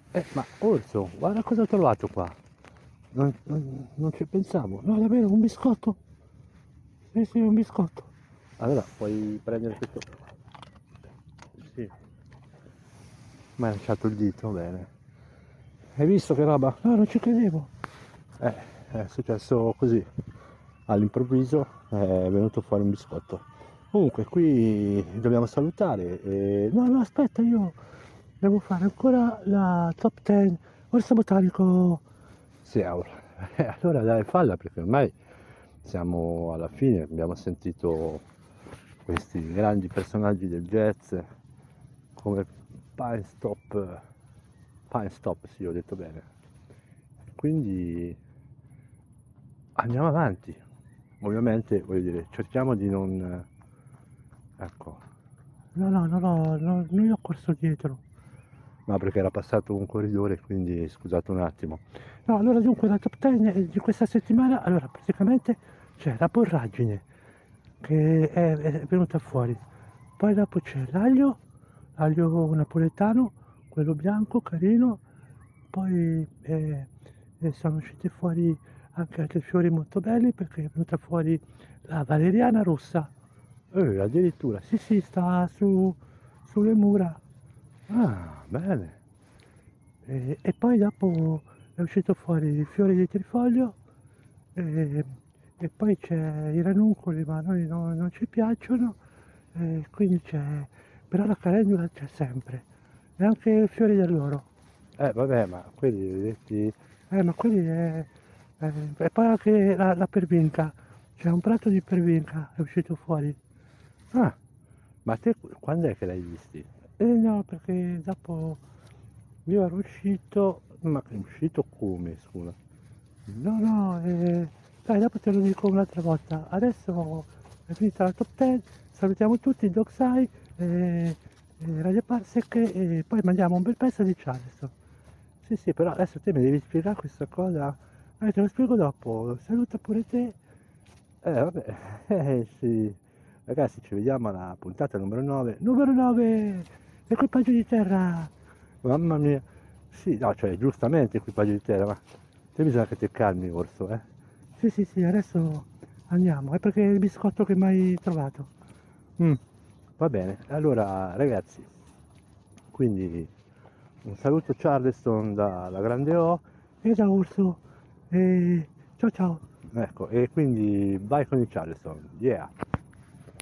Ma Orso, guarda cosa ho trovato qua. Non ci pensavo. No, davvero, un biscotto. Sì, sì, un biscotto. Allora, puoi prendere questo. Sì, mi hai lasciato il dito, bene. Hai visto che roba? No, non ci credevo. Eh, è successo così. All'improvviso è venuto fuori un biscotto. Comunque, qui dobbiamo salutare. No, no, aspetta, io devo fare ancora la top 10. Orso botanico 6 euro. Allora dai, falla perché ormai siamo alla fine, abbiamo sentito questi grandi personaggi del jazz come Pine Stop, sì, ho detto bene. Quindi andiamo avanti. Ovviamente, voglio dire, cerchiamo di non... Ecco. No, no, no, no, no, non gli ho corso dietro. Ma perché era passato un corridore, quindi scusate un attimo. No, allora dunque la top 10 di questa settimana, allora praticamente c'è la borragine che è venuta fuori, poi dopo c'è l'aglio napoletano, quello bianco, carino, poi sono usciti fuori anche altri fiori molto belli perché è venuta fuori la valeriana rossa. Addirittura, sì sì, sta sulle mura. Ah, bene. E poi dopo è uscito fuori il fiore di trifoglio e, e poi c'è i ranuncoli, ma a noi non ci piacciono, quindi c'è, però la calendula c'è sempre, e anche i fiori dell'oro. Vabbè, ma quelli detti... ma quelli e poi anche la pervinca, c'è un prato di pervinca, è uscito fuori. Ah, ma te quando è che l'hai visti? No, perché dopo io ero uscito, ma uscito come, scusa? No, no, dai, dopo te lo dico un'altra volta. Adesso è finita la top 10, salutiamo tutti, Docsai, Radio Parsec e poi mandiamo un bel pezzo di Charleston. Sì, sì, però adesso te mi devi spiegare questa cosa. Te lo spiego dopo. Saluta pure te. Vabbè, sì. Ragazzi, ci vediamo alla puntata numero 9. Numero 9! Equipaggio di terra! Mamma mia. Sì, no, cioè, giustamente equipaggio di terra, ma te bisogna che ti calmi, Orso, eh? Sì, sì, sì, adesso andiamo. È perché è il biscotto che mi hai trovato. Mm, va bene. Allora, ragazzi, quindi un saluto Charleston dalla Grande O e da Orso. E ciao ciao. Ecco, e quindi vai con il Charleston. Yeah.